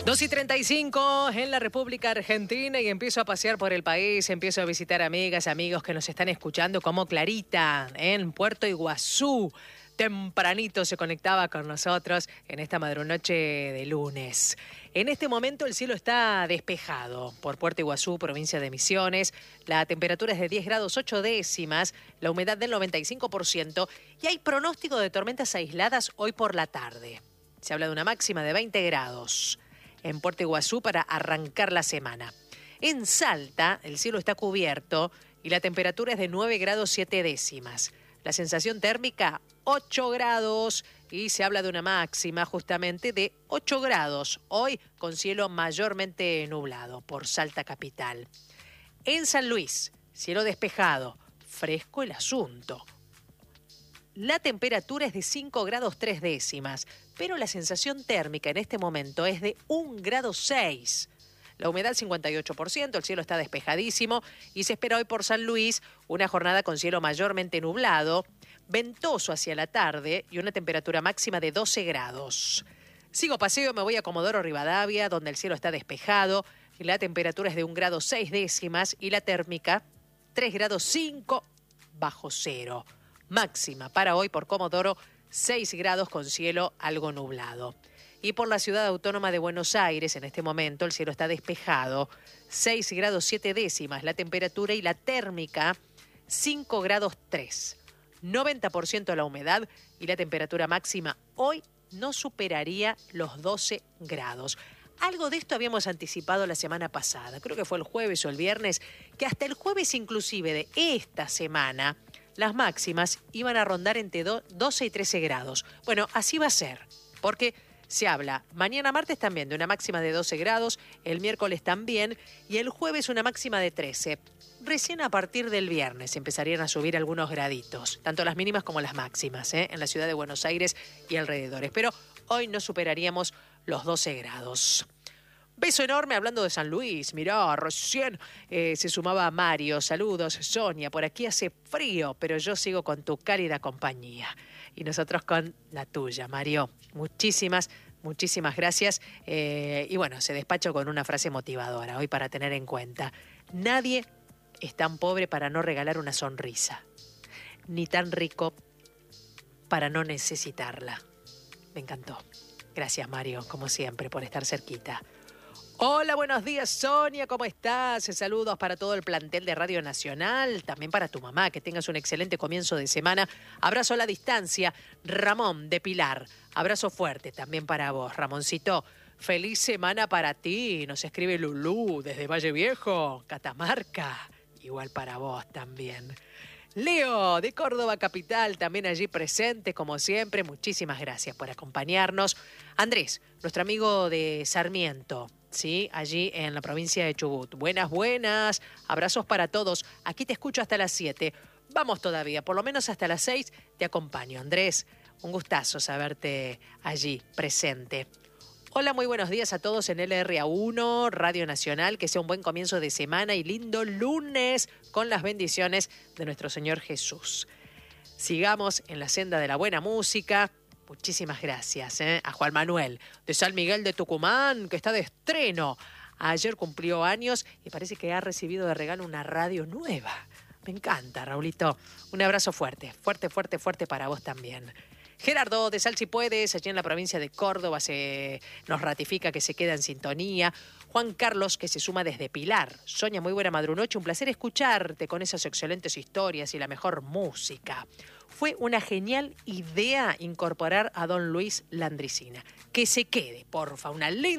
2:35 en la República Argentina y empiezo a pasear por el país, empiezo a visitar amigas, amigos que nos están escuchando, como Clarita en Puerto Iguazú. Tempranito se conectaba con nosotros en esta madrunoche de lunes. En este momento el cielo está despejado por Puerto Iguazú, provincia de Misiones. La temperatura es de 10 grados 8 décimas, la humedad del 95% y hay pronóstico de tormentas aisladas hoy por la tarde. Se habla de una máxima de 20 grados en Puerto Iguazú para arrancar la semana. En Salta el cielo está cubierto y la temperatura es de 9 grados 7 décimas. La sensación térmica 8 grados y se habla de una máxima justamente de 8 grados. Hoy con cielo mayormente nublado por Salta capital. En San Luis, cielo despejado, fresco el asunto. La temperatura es de 5 grados 3 décimas, pero la sensación térmica en este momento es de 1 grado 6. La humedad 58%, el cielo está despejadísimo y se espera hoy por San Luis una jornada con cielo mayormente nublado, ventoso hacia la tarde y una temperatura máxima de 12 grados. Sigo paseo, me voy a Comodoro Rivadavia, donde el cielo está despejado y la temperatura es de 1 grado 6 décimas y la térmica 3 grados 5 bajo cero. Máxima para hoy por Comodoro 6 grados con cielo algo nublado. Y por la ciudad autónoma de Buenos Aires, en este momento el cielo está despejado, 6 grados 7 décimas la temperatura y la térmica 5 grados 3. 90% la humedad y la temperatura máxima hoy no superaría los 12 grados. Algo de esto habíamos anticipado la semana pasada, creo que fue el jueves o el viernes, que hasta el jueves inclusive de esta semana las máximas iban a rondar entre 12 y 13 grados. Bueno, así va a ser, porque se habla mañana martes también de una máxima de 12 grados, el miércoles también y el jueves una máxima de 13. Recién a partir del viernes empezarían a subir algunos graditos, tanto las mínimas como las máximas, en la ciudad de Buenos Aires y alrededores. Pero hoy no superaríamos los 12 grados. Beso enorme hablando de San Luis. Mirá, recién se sumaba Mario. Saludos, Sonia. Por aquí hace frío, pero yo sigo con tu cálida compañía. Y nosotros con la tuya, Mario. Muchísimas gracias. Y bueno, se despacho con una frase motivadora hoy para tener en cuenta. Nadie es tan pobre para no regalar una sonrisa, ni tan rico para no necesitarla. Me encantó. Gracias, Mario, como siempre, por estar cerquita. Hola, buenos días, Sonia, ¿cómo estás? Saludos para todo el plantel de Radio Nacional, también para tu mamá, que tengas un excelente comienzo de semana. Abrazo a la distancia, Ramón de Pilar. Abrazo fuerte también para vos, Ramoncito. Feliz semana para ti, nos escribe Lulú desde Valle Viejo, Catamarca. Igual para vos también. Leo, de Córdoba Capital, también allí presente, como siempre. Muchísimas gracias por acompañarnos. Andrés, nuestro amigo de Sarmiento, ¿sí? Allí en la provincia de Chubut. Buenas. Abrazos para todos. Aquí te escucho hasta las 7. Vamos todavía, por lo menos hasta las 6 te acompaño. Andrés, un gustazo saberte allí presente. Hola, muy buenos días a todos en LRA1, Radio Nacional. Que sea un buen comienzo de semana y lindo lunes con las bendiciones de nuestro Señor Jesús. Sigamos en la senda de la buena música. Muchísimas gracias a Juan Manuel de San Miguel de Tucumán, que está de estreno. Ayer cumplió años y parece que ha recibido de regalo una radio nueva. Me encanta, Raulito. Un abrazo fuerte para vos también. Gerardo de Sal Si Puedes, allí en la provincia de Córdoba, nos ratifica que se queda en sintonía. Juan Carlos, que se suma desde Pilar. Sonia, muy buena madrunoche, un placer escucharte con esas excelentes historias y la mejor música. Fue una genial idea incorporar a don Luis Landricina. Que se quede, porfa, una linda